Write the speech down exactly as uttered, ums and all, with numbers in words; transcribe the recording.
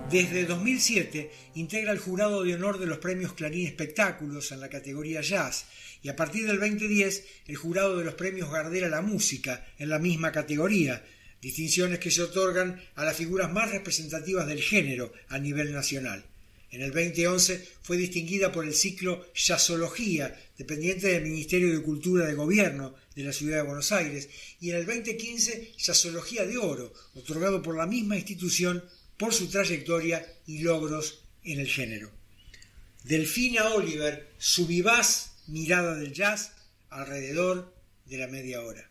Desde dos mil siete integra el jurado de honor de los premios Clarín Espectáculos en la categoría Jazz y a partir del veinte diez el jurado de los premios Gardel a la música en la misma categoría, distinciones que se otorgan a las figuras más representativas del género a nivel nacional. En el veinte once fue distinguida por el ciclo Jazzología, dependiente del Ministerio de Cultura de Gobierno de la Ciudad de Buenos Aires, y en el veinte quince Jazzología de Oro, otorgado por la misma institución por su trayectoria y logros en el género. Delfina Oliver, su vivaz mirada del jazz alrededor de la media hora.